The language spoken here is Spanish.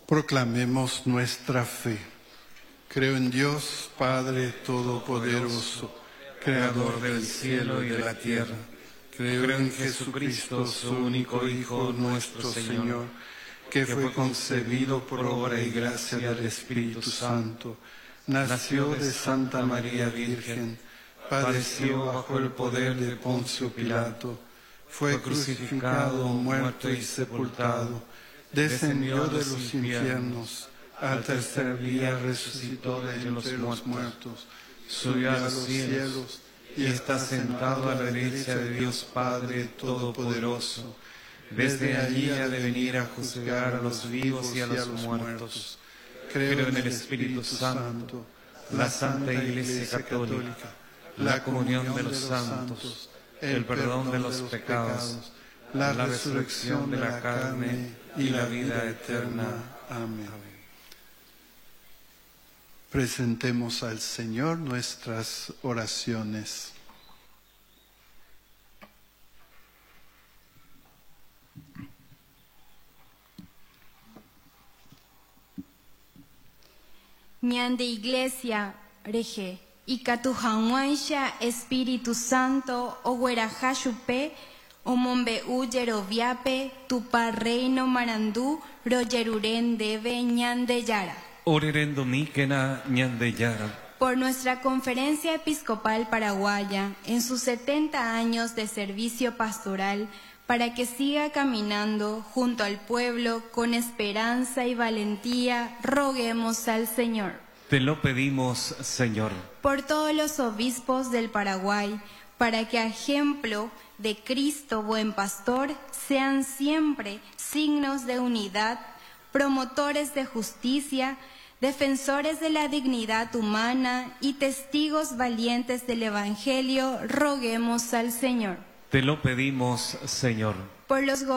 Proclamemos nuestra fe. Creo en Dios, Padre Todopoderoso, Creador del cielo y de la tierra. Creo en Jesucristo, su único Hijo, nuestro Señor, que fue concebido por obra y gracia del Espíritu Santo. Nació de Santa María Virgen, padeció bajo el poder de Poncio Pilato, fue crucificado, muerto y sepultado, descendió de los infiernos, al tercer día resucitó de entre los muertos, subió a los cielos y está sentado a la derecha de Dios Padre Todopoderoso. Desde allí ha de venir a juzgar a los vivos y a los muertos. Creo en el Espíritu Santo, la Santa Iglesia Católica, la comunión de los santos, el perdón de los pecados, la resurrección de la carne y la vida eterna. Amén. Presentemos al Señor nuestras oraciones. Ñande Iglesia reje y catujahuansha Espíritu Santo ogueraja chupe omombe uyeroviape tupa reino marandú royeruren debe ñande yara. Orerendo míquena ñande yara. Por nuestra Conferencia Episcopal Paraguaya, en sus 70 años de servicio pastoral, para que siga caminando junto al pueblo con esperanza y valentía, roguemos al Señor. Te lo pedimos, Señor. Por todos los obispos del Paraguay, para que a ejemplo de Cristo buen pastor sean siempre signos de unidad, promotores de justicia, defensores de la dignidad humana y testigos valientes del Evangelio, roguemos al Señor. Te lo pedimos, Señor. Por los